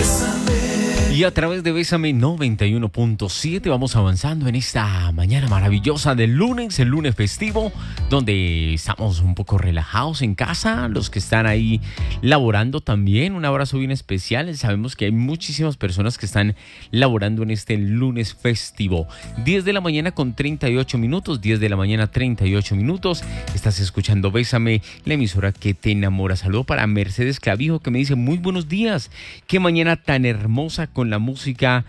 Y a través de Bésame 91.7 vamos avanzando en esta mañana maravillosa del lunes, el lunes festivo, donde estamos un poco relajados en casa, los que están ahí laborando también, un abrazo bien especial. Sabemos que hay muchísimas personas que están laborando en este lunes festivo. 10 de la mañana con 38 minutos, 10 de la mañana 38 minutos. Estás escuchando Bésame, la emisora que te enamora. Saludo para Mercedes Clavijo, que me dice muy buenos días, qué mañana tan hermosa con la música